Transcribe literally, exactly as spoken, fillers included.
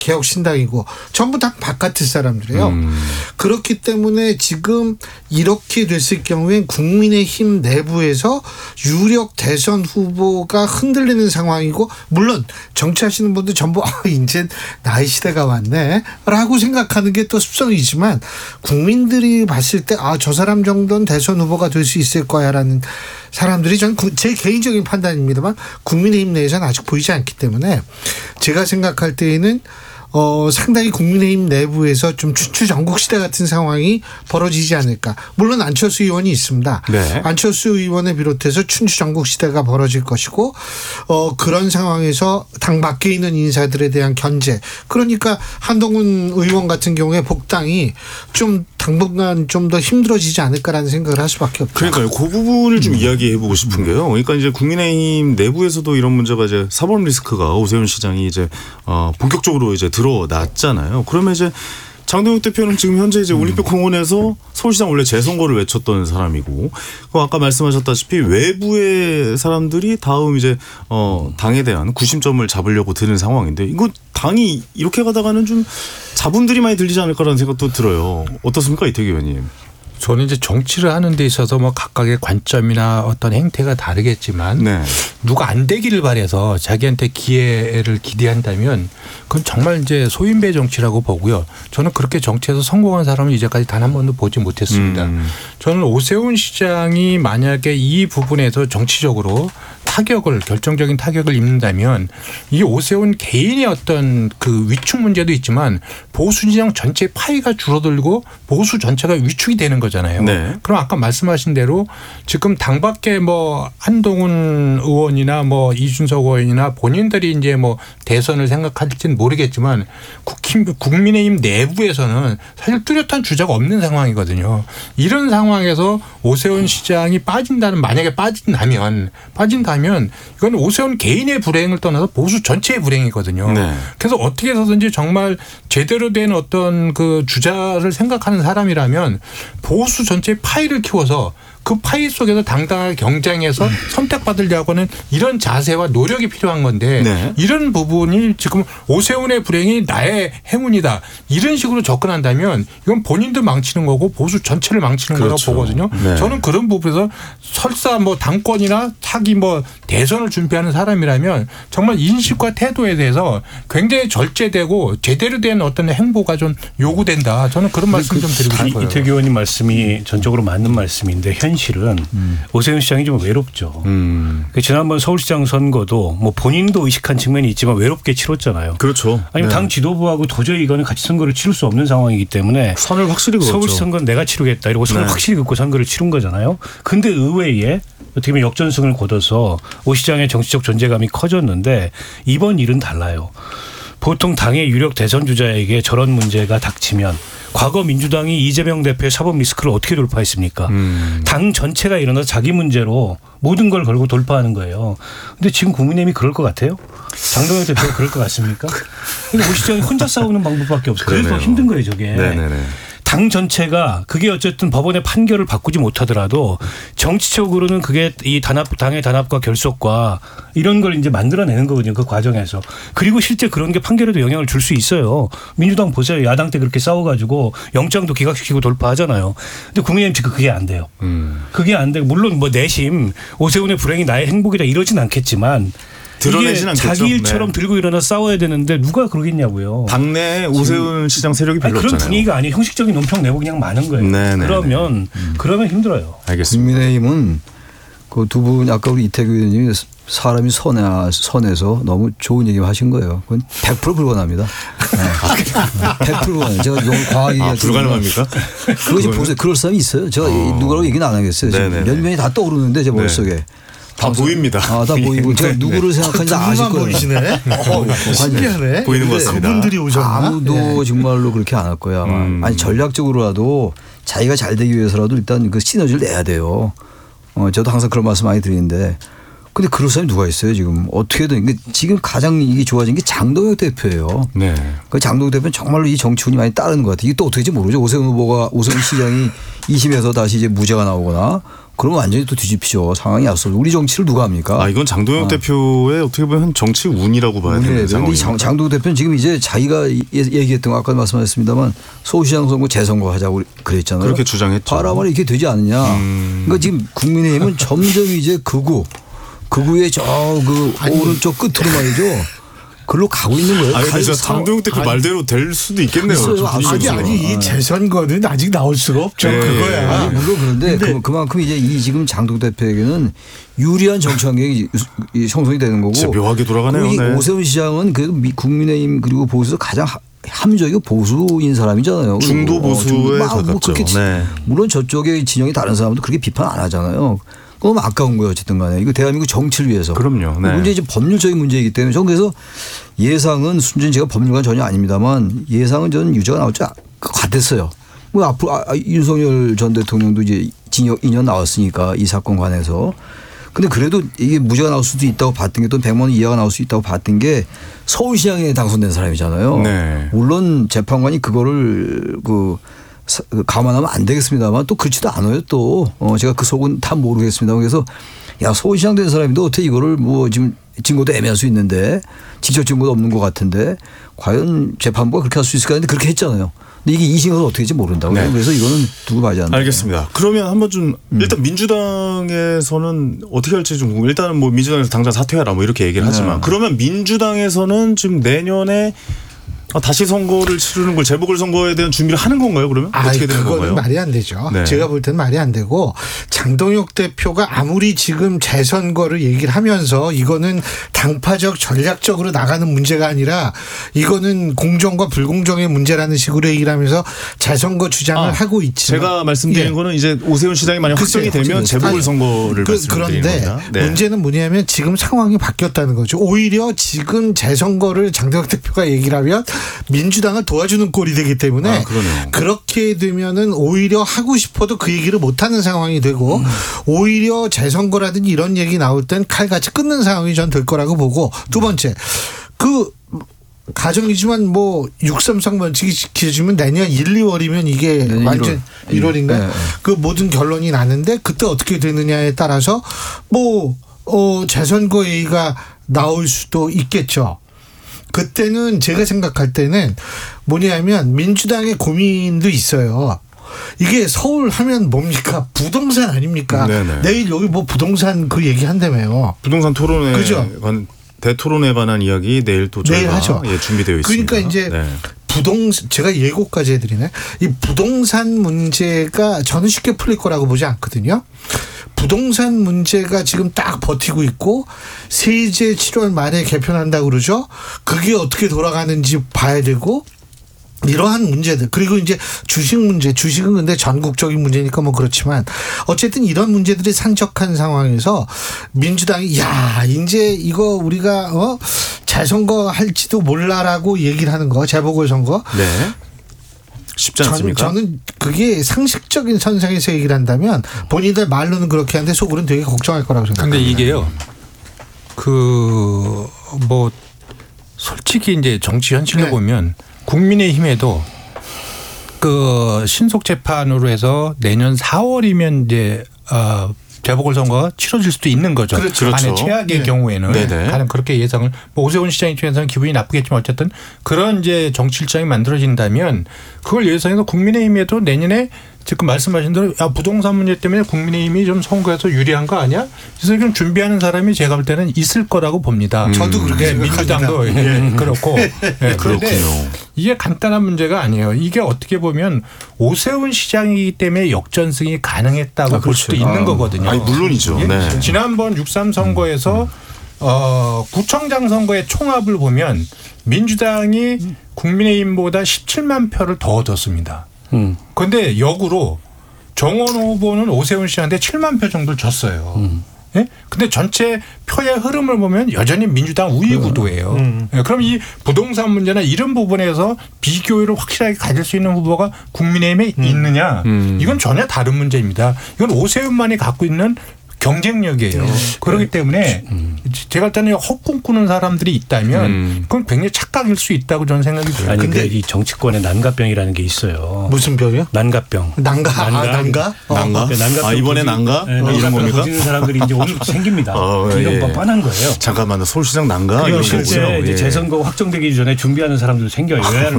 개혁신당이고 전부 당 바깥의 사람들이에요. 음. 그렇기 때문에 지금 이렇게 됐을 경우엔 국민의힘 내부에서 유력 대선 후보가 흔들리는 상황이고 물론 정치하시는 분들 전부 아, 이제 나의 시대가 왔네 라고 생각하는 게 또 습성이지만 국민들이 봤을 때 아, 저 사람 정도는 대선 후보가 될 수 있을 거야 라는 사람들이 저는 제 개인적인 판단입니다만 국민의힘 내에서는 아직 보이지 않기 때문에 제가 생각할 때에는 어, 상당히 국민의힘 내부에서 좀 추추전국 시대 같은 상황이 벌어지지 않을까. 물론 안철수 의원이 있습니다. 네. 안철수 의원을 비롯해서 춘추전국 시대가 벌어질 것이고 어, 그런 상황에서 당 밖에 있는 인사들에 대한 견제. 그러니까 한동훈 의원 같은 경우에 복당이 좀 당분간 좀 더 힘들어지지 않을까라는 생각을 할 수밖에 없죠. 그러니까요. 그 부분을 좀 음. 이야기해보고 싶은 게요. 그러니까 이제 국민의힘 내부에서도 이런 문제가 이제 사법 리스크가 오세훈 시장이 이제 어, 본격적으로 이제 드러났잖아요. 그러면 이제 장동혁 대표는 지금 현재 이제 올림픽 공원에서 서울시장 원래 재선거를 외쳤던 사람이고, 아까 말씀하셨다시피 외부의 사람들이 다음 이제 어 당에 대한 구심점을 잡으려고 드는 상황인데, 이거 당이 이렇게 가다가는 좀 자본들이 많이 들리지 않을까라는 생각도 들어요. 어떻습니까, 이태규 의원님? 저는 이제 정치를 하는 데 있어서 뭐 각각의 관점이나 어떤 행태가 다르겠지만 네. 누가 안 되기를 바라서 자기한테 기회를 기대한다면 그건 정말 이제 소인배 정치라고 보고요. 저는 그렇게 정치에서 성공한 사람은 이제까지 단 한 번도 보지 못했습니다. 음. 저는 오세훈 시장이 만약에 이 부분에서 정치적으로 타격을 결정적인 타격을 입는다면 이 오세훈 개인의 어떤 그 위축 문제도 있지만 보수 진영 전체 파이가 줄어들고 보수 전체가 위축이 되는 거잖아요. 네. 그럼 아까 말씀하신 대로 지금 당 밖에 뭐 한동훈 의원이나 뭐 이준석 의원이나 본인들이 이제 뭐 대선을 생각할지는 모르겠지만 국민의힘 내부에서는 사실 뚜렷한 주자가 없는 상황이거든요. 이런 상황에서 오세훈 시장이 빠진다는, 만약에 빠진다면 빠진다면 이건 오세훈 개인의 불행을 떠나서 보수 전체의 불행이거든요. 네. 그래서 어떻게 해서든지 정말 제대로 된 어떤 그 주자를 생각하는 사람이라면 보수 전체의 파이를 키워서 그 파이 속에서 당당하게 경쟁해서 음. 선택받으려고 하는 이런 자세와 노력이 필요한 건데 네. 이런 부분이 지금 오세훈의 불행이 나의 행운이다 이런 식으로 접근한다면 이건 본인도 망치는 거고 보수 전체를 망치는 그렇죠. 거라고 보거든요. 네. 저는 그런 부분에서 설사 뭐 당권이나 차기 뭐 대선을 준비하는 사람이라면 정말 인식과 태도에 대해서 굉장히 절제되고 제대로 된 어떤 행보가 좀 요구된다. 저는 그런 말씀 그, 좀 드리고 싶어요. 이태규 의원님 말씀이 전적으로 맞는 말씀인데 현실은 음. 오세훈 시장이 좀 외롭죠. 음. 지난번 서울시장 선거도 뭐 본인도 의식한 측면이 있지만 외롭게 치렀잖아요. 그렇죠. 아니면 네. 당 지도부하고 도저히 이거는 같이 선거를 치를 수 없는 상황이기 때문에 선을 확실히 그었죠. 서울시 선거는 내가 치르겠다 이러고 선을 네. 확실히 긋고 선거를 치른 거잖아요. 근데 의회에 어떻게 보면 역전승을 거둬서 오 시장의 정치적 존재감이 커졌는데 이번 일은 달라요. 보통 당의 유력 대선 주자에게 저런 문제가 닥치면 과거 민주당이 이재명 대표의 사법 리스크를 어떻게 돌파했습니까? 음. 당 전체가 일어나서 자기 문제로 모든 걸 걸고 돌파하는 거예요. 근데 지금 국민의힘이 그럴 것 같아요? 장동혁 대표가 그럴 것 같습니까? 그러니까 오 시장이 혼자 싸우는 방법밖에 없어요. 그래서 더 힘든 거예요, 저게. 네네네. 당 전체가 그게 어쨌든 법원의 판결을 바꾸지 못하더라도 정치적으로는 그게 이 단합, 당의 단합과 결속과 이런 걸 이제 만들어내는 거거든요. 그 과정에서. 그리고 실제 그런 게 판결에도 영향을 줄 수 있어요. 민주당 보세요. 야당 때 그렇게 싸워가지고 영장도 기각시키고 돌파하잖아요. 근데 국민의힘 지금 그게 안 돼요. 음. 그게 안 되고 물론 뭐 내심 오세훈의 불행이 나의 행복이다 이러진 않겠지만 드러내진 않겠죠. 자기 일처럼 네. 들고 일어나 싸워야 되는데 누가 그러겠냐고요. 당내 오세훈 시장 세력이 별로 아니, 그런 없잖아요. 분위기가 아니에요. 형식적인 논평 내고 그냥 많은 거예요. 네네네. 그러면 음. 그러면 힘들어요. 알겠습니다. 국민의힘은 그 두 분 아까 우리 이태규 의원님이 사람이 선해, 선해서 너무 좋은 얘기 하신 거예요. 그건 백 퍼센트 불가능합니다. 네. 백 퍼센트 불가능. 제가 너무 과하게 얘기하죠. 아, 불가능합니까? 그거 지금 보세요. 그럴 사람이 있어요. 제가 어. 누구라고 얘기는 안 하겠어요. 지금 몇 명이 다 떠오르는데 제 머릿속에. 네. 다 보입니다. 아, 다 보이고 제가 누구를 네. 생각하는지 아실 거예요. 보이시네. 어, 신기하네. 보이는 것 같습니다. 그분들이 오셨나? 아무도 네. 정말로 그렇게 안 할 거야. 음. 아니 전략적으로라도 자기가 잘 되기 위해서라도 일단 그 시너지를 내야 돼요. 어, 저도 항상 그런 말씀 많이 드리는데 근데 그런 사람이 누가 있어요 지금 어떻게든 지금 가장 이게 좋아진 게 장동혁 대표예요. 네. 그 장동혁 대표는 정말로 이 정치운이 많이 따르는 것 같아요. 이게 또 어떻게인지 모르죠. 오세훈 후보가 오세훈 시장이 이 심에서 다시 이제 무죄가 나오거나 그러면 완전히 또 뒤집히죠. 상황이 앞서죠. 우리 정치를 누가 합니까? 아 이건 장동혁 아. 대표의 어떻게 보면 정치 운이라고 봐야 되는 상황입니다. 장, 장동혁 대표는 지금 이제 자기가 얘기했던 거 아까 말씀하셨습니다만 서울시장 선거 재선거 하자고 그랬잖아요. 그렇게 주장했죠. 바라만 이렇게 되지 않느냐. 음. 그러니까 지금 국민의힘은 점점 이제 극우 극우의 저 그 오른쪽 끝으로 말이죠. 글로 가고 있는 거예요. 아니, 그래서 장동혁 대표 말대로 될 수도 있겠네요. 아니, 아니, 이 재선거는 아직 나올 수가 없죠. 네. 그거야. 아니, 물론 그런데 그, 그만큼 이제 이 지금 장동혁 대표에게는 유리한 정치 환경이 형성이 되는 거고. 진짜 묘하게 돌아가네요. 이 네. 오세훈 시장은 그래도 국민의힘 그리고 보수에서 가장 합리적이고 보수인 사람이잖아요. 중도 보수에 가깝죠. 뭐 네. 물론 저쪽에 진영이 다른 사람도 그렇게 비판 안 하잖아요. 너무 아까운 거예요. 어쨌든 간에. 이거 대한민국 정치를 위해서. 그럼요. 네. 문제 이제 법률적인 문제이기 때문에 저는 그래서 예상은 순전히 제가 법률가는 전혀 아닙니다만 예상은 저는 유죄가 나올 줄 같았어요. 뭐 앞으로 아, 윤석열 전 대통령도 이제 징역 이 년 나왔으니까 이 사건 관해서. 근데 그래도 이게 무죄가 나올 수도 있다고 봤던 게 또 백만 원 이하가 나올 수 있다고 봤던 게 서울시장에 당선된 사람이잖아요. 네. 물론 재판관이 그거를 그 감안하면 안 되겠습니다만 또 그렇지도 않아요 또. 어 제가 그 속은 다 모르겠습니다. 그래서 야 서울시장 된 사람인데 어떻게 이거를 뭐 지금 증거도 애매할 수 있는데 직접 증거도 없는 것 같은데 과연 재판부가 그렇게 할 수 있을까 했는데 그렇게 했잖아요. 근데 이게 이심 가서 어떻게 될지 모른다고. 네. 그래서 이거는 두고 봐야지 않나. 알겠습니다. 그러면 한번 좀 일단 음. 민주당에서는 어떻게 할지 좀 궁금. 일단은 뭐 민주당에서 당장 사퇴하라 뭐 이렇게 얘기를 하지만 네. 그러면 민주당에서는 지금 내년에 다시 선거를 치르는 걸 재보궐선거에 대한 준비를 하는 건가요? 그러면 아, 어떻게 되는 그거는 건가요? 말이 안 되죠. 네. 제가 볼 때는 말이 안 되고 장동혁 대표가 아무리 지금 재선거를 얘기를 하면서 이거는 당파적 전략적으로 나가는 문제가 아니라 이거는 공정과 불공정의 문제라는 식으로 얘기를 하면서 재선거 주장을 아, 하고 있지만 제가 말씀드린 예. 거는 이제 오세훈 시장이 만약 확정이 되면 재보궐선거를 그, 말씀드리는 그런데 겁니다. 네. 문제는 뭐냐면 지금 상황이 바뀌었다는 거죠. 오히려 지금 재선거를 장동혁 대표가 얘기를 하면 민주당을 도와주는 꼴이 되기 때문에 아, 그렇게 되면은 오히려 하고 싶어도 그 얘기를 못하는 상황이 되고 음. 오히려 재선거라든지 이런 얘기 나올 땐 칼같이 끊는 상황이 전 될 거라고 보고 두 번째 그 가정이지만 뭐 육삼삼 원칙이 지켜지면 내년 일, 이월이면 이게 네, 완전 일월인가 네. 그 모든 결론이 나는데 그때 어떻게 되느냐에 따라서 뭐 어, 재선거 얘기가 나올 수도 있겠죠. 그때는 제가 생각할 때는 뭐냐면 민주당의 고민도 있어요. 이게 서울 하면 뭡니까? 부동산 아닙니까? 네네. 내일 여기 뭐 부동산 그 얘기 한다며요. 부동산 토론회 그죠? 대토론에 관한 이야기 내일 또 저희가 내일 하죠. 예, 준비되어 있습니다. 그러니까 이제 네. 부동산 제가 예고까지 해드리네. 이 부동산 문제가 저는 쉽게 풀릴 거라고 보지 않거든요. 부동산 문제가 지금 딱 버티고 있고 세제 칠월 말에 개편한다고 그러죠. 그게 어떻게 돌아가는지 봐야 되고 이러한 문제들 그리고 이제 주식 문제 주식은 근데 전국적인 문제니까 뭐 그렇지만 어쨌든 이런 문제들이 산적한 상황에서 민주당이 야 이제 이거 우리가 어 재선거 할지도 몰라라고 얘기를 하는 거 재보궐선거. 네. 쉽지 않습니까? 저는, 저는 그게 상식적인 선상에서 얘기를 한다면 본인들 말로는 그렇게 하는데 속으로는 되게 걱정할 거라고 생각합니다. 그런데 이게요. 그 뭐 솔직히 이제 정치 현실로 네. 보면 국민의힘에도 그 신속 재판으로 해서 내년 사월이면 이제 어 재보궐선거가 치러질 수도 있는 거죠. 그렇죠. 만약 최악의 네. 경우에는 네네. 가령 그렇게 예상을 뭐 오세훈 시장 입장에서는 기분이 나쁘겠지만 어쨌든 그런 이제 정치 일정이 만들어진다면 그걸 예상해서 국민의힘에도 내년에 지금 말씀하신 대로 야 부동산 문제 때문에 국민의힘이 좀 선거에서 유리한 거 아니야? 그래서 지금 준비하는 사람이 제가 볼 때는 있을 거라고 봅니다. 음. 저도 그렇게 네, 민주당도 예. 그렇고 네, 그런데 이게 간단한 문제가 아니에요. 이게 어떻게 보면 오세훈 시장이기 때문에 역전승이 가능했다고 아, 볼 수도 있는 아. 거거든요. 아니, 물론이죠. 네. 지난번 육삼 선거에서 어, 구청장 선거의 총합을 보면 민주당이 국민의힘보다 십칠만 표를 더 얻었습니다. 그런데 음. 역으로 정원 후보는 오세훈 씨한테 칠만 표 정도를 줬어요. 음. 예? 근데 전체 표의 흐름을 보면 여전히 민주당 우위 구도예요. 음. 예, 그럼 이 부동산 문제나 이런 부분에서 비교율을 확실하게 가질 수 있는 후보가 국민의힘에 음. 있느냐? 음. 이건 전혀 다른 문제입니다. 이건 오세훈만이 갖고 있는 경쟁력이에요. 네. 그렇기 때문에 음. 제가 할 때는 헛꿈 꾸는 사람들이 있다면 음. 그건 굉장히 착각일 수 있다고 저는 생각이 들어요. 아니 근데 근데 이 정치권에 난가병이라는 게 있어요. 무슨 병이요? 난가병. 난가. 아, 난가? 어. 난가? 네, 난가병 아, 이번에 도지- 난가? 네, 어, 이런 난가병 겁니까? 도지는 사람들이 이제 오늘부터 생깁니다. 어, 이런 예. 건 뻔한 거예요. 잠깐만요. 서울시장 난가? 그리고 이런 실제 거군요. 이제 예. 재선거 확정되기 전에 준비하는 사람들 생겨요. 왜냐하면